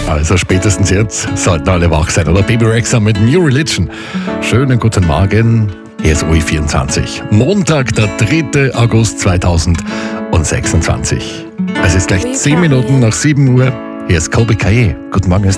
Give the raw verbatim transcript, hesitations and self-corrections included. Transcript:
Also spätestens jetzt sollten alle wach sein, oder? Baby Rexha mit New Religion. Schönen guten Morgen. Hier ist O I vierundzwanzig. Montag, der dritte August zweitausendsechsundzwanzig. Es ist gleich zehn Minuten nach sieben Uhr. Hier ist Colby Kaye. Guten Morgen, Österreich.